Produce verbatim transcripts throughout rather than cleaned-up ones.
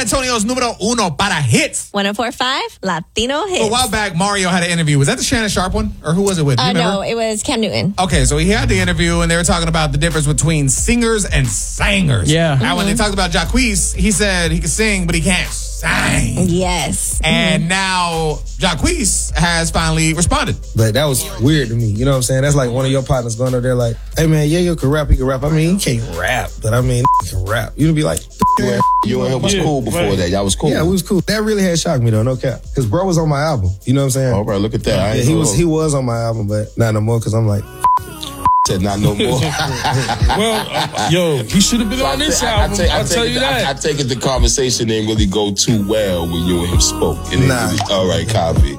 Antonio's número uno para hits. one oh four point five Latino Hits. A while back, Mario had an interview. Was that the Shannon Sharp one? Or who was it with? Do you Uh, remember? no, it was Cam Newton. Okay, so he had the interview, and they were talking about the difference between singers and singers. Yeah. And Mm-hmm. when they talked about Jacquees, he said he could sing, but he can't sing. Yes. And Mm-hmm. now Jacquees has finally responded. But that was weird to me. You know what I'm saying? That's like one of your partners going up there like, hey, man, yeah, you can rap, he can rap. I mean, he can't rap, but I mean, he can rap. You'd be like, You, you and him was cool before that. Y'all was cool. yeah, we was cool. That really had shocked me, though, no cap. Because bro was on my album. You know what I'm saying? All right, look at that. I Yeah, ain't he know. was he was on my album, but not no more because I'm like, said not no more. Well, uh, yo, he should have been on this I, I, album. I take, I I'll take tell it, you that. I, I take it the conversation didn't really go too well when you and him spoke. It ain't Nah. really, all right, copy.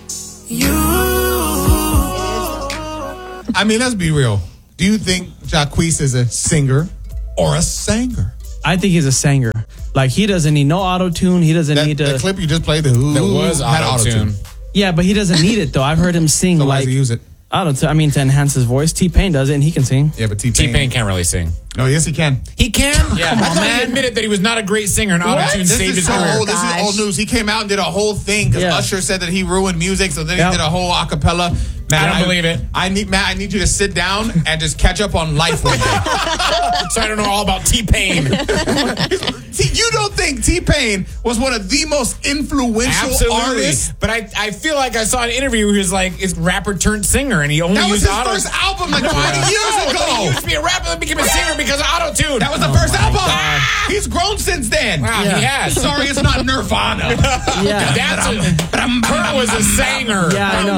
I mean, let's be real. Do you think Jacquees is a singer or a singer? I think he's a singer. Like, he doesn't need no auto-tune. He doesn't That, need to... the clip you just played, the who There was had auto-tune. Yeah, but he doesn't need it, though. I've heard him sing, So why like... does he use it? auto I mean, to enhance his voice. T-Pain does it, and he can sing. Yeah, but T-Pain. T-Pain can't really sing. No, yes, he can. He can? Yeah. I thought he admitted that he was not a great singer and auto-tune This saved is his so career. old. This is Gosh. old news. He came out and did a whole thing because Yeah. Usher said that he ruined music. So then Yep. he did a whole acapella. Matt, I don't believe it. I need Matt. I need you to sit down and just catch up on life with me. So I don't know all about T-Pain. See, you don't think T-Pain was one of the most influential Absolutely. artists? But I, I feel like I saw an interview where he was like, is rapper turned singer, and he only That was used his auto. first album like No, twenty no, years but ago. He used to be a rapper and became a singer because of auto-tune. That was the first album. He's grown since then. Wow, he has. Sorry, it's not Nirvana. Yeah. That's a, Kurt was a singer. Yeah, I know.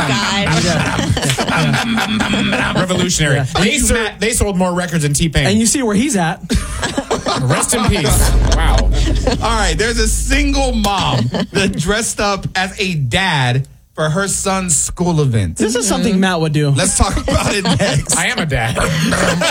God. Revolutionary. Yeah. They, sold, they sold more records than T-Pain. And you see where he's at. Rest in peace. Wow. All right, there's a single mom that dressed up as a dad for her son's school event. This is something Matt would do. Let's talk about it next. I am a dad.